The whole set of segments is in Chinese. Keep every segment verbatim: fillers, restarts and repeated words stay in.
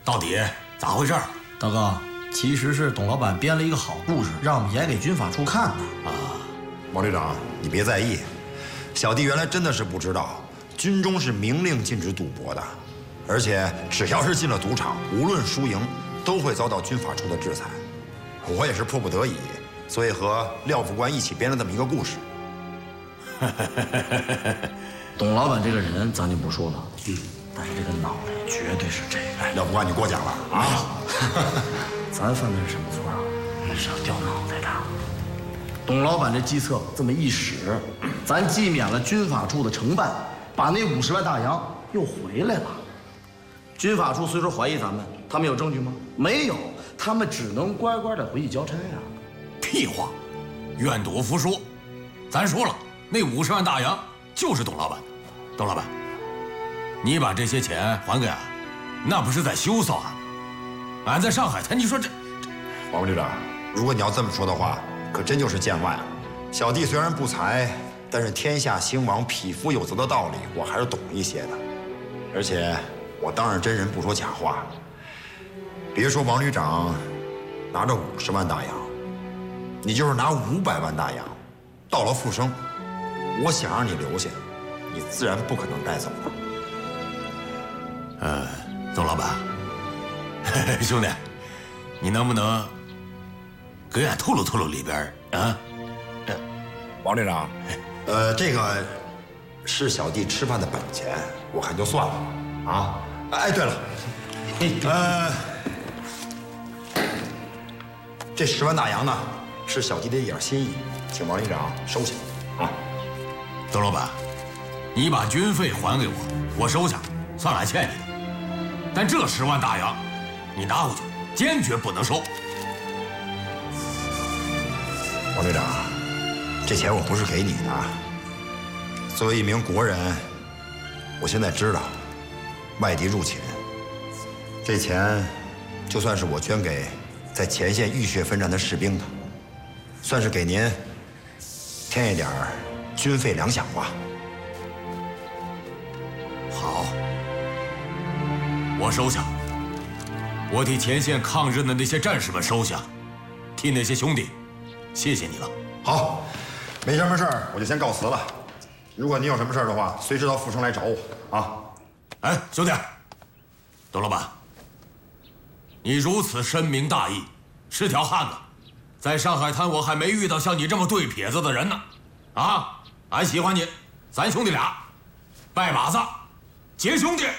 到底咋回事？ 大哥，其实是董老板编了一个好故事，让我们演给军法处看的。 啊， 王旅长，你别在意，小弟原来真的是不知道，军中是明令禁止赌博的，而且只要是进了赌场，无论输赢，都会遭到军法处的制裁。我也是迫不得已，所以和廖副官一起编了这么一个故事。 董老板这个人咱就不说了，嗯，但是这个脑袋绝对是这个。 廖副官，你过奖了啊！ 咱犯的是什么错啊？那是要掉脑袋的。董老板这计策这么一使，咱既免了军法处的承办，把那五十万大洋又回来了。军法处虽说怀疑咱们，他们有证据吗？没有，他们只能乖乖的回去交差啊。 屁话，愿赌服输。咱说了，那五十万大洋就是董老板的。董老板，你把这些钱还给俺，那不是在羞臊俺？俺在上海滩，你说这…… 王副旅长，如果你要这么说的话，可真就是见外了。小弟虽然不才，但是天下兴亡，匹夫有责的道理，我还是懂一些的。而且我当着真人不说假话，别说王旅长拿着五十万大洋，你就是拿五百万大洋，到了复生，我想让你留下，你自然不可能带走的。 呃，董老板，兄弟，你能不能给俺透露透露里边啊？ 王旅长，呃，这个是小弟吃饭的本钱，我看就算了啊。哎，对了，呃，这十万大洋呢，是小弟的一点心意，请王旅长收下啊。 董老板，你把军费还给我，我收下，算俺欠你的。但这十万大洋，你拿回去，坚决不能收。 王队长，这钱我不是给你的。作为一名国人，我现在知道，外敌入侵，这钱就算是我捐给在前线浴血奋战的士兵的，算是给您添一点军费粮饷吧。 好，我收下。我替前线抗日的那些战士们收下，替那些兄弟，谢谢你了。 好，没什么事儿，我就先告辞了。如果你有什么事儿的话，随时到富城来找我啊。 哎，兄弟，董老板，你如此深明大义，是条汉子，在上海滩我还没遇到像你这么对撇子的人呢。啊，俺喜欢你，咱兄弟俩，拜把子，结兄弟。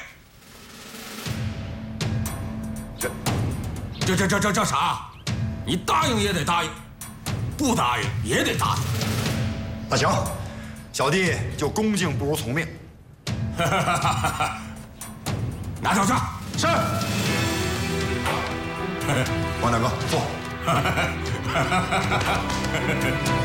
这，这这这这这啥？你答应也得答应，不答应也得答应。 那行，小弟就恭敬不如从命。 拿手枪。 是。王大哥，坐。